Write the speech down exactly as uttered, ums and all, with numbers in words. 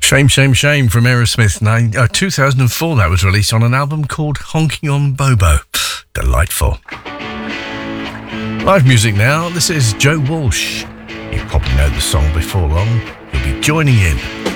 Shame, Shame, Shame from Aerosmith. Nine, uh, two thousand four, that was released on an album called Honking on Bobo. Delightful. Live music now. This is Joe Walsh. You probably know the song before long. You'll be joining in.